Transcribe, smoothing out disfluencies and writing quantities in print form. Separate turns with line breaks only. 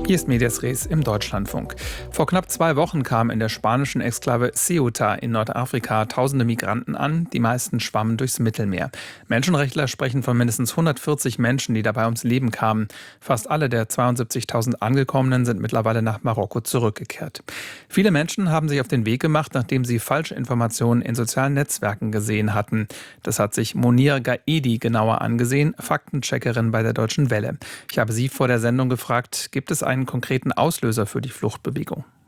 Hier ist Medias Res im Deutschlandfunk. Vor knapp 2 Wochen kamen in der spanischen Exklave Ceuta in Nordafrika tausende Migranten an, die meisten schwammen durchs Mittelmeer. Menschenrechtler sprechen von mindestens 140 Menschen, die dabei ums Leben kamen. Fast alle der 72.000 Angekommenen sind mittlerweile nach Marokko zurückgekehrt. Viele Menschen haben sich auf den Weg gemacht, nachdem sie falsche Informationen in sozialen Netzwerken gesehen hatten. Das hat sich Monir Gaedi genauer angesehen, Faktencheckerin bei der Deutschen Welle. Ich habe sie vor der Sendung gefragt, gibt es einen konkreten Auslöser für die Fluchtbewegung?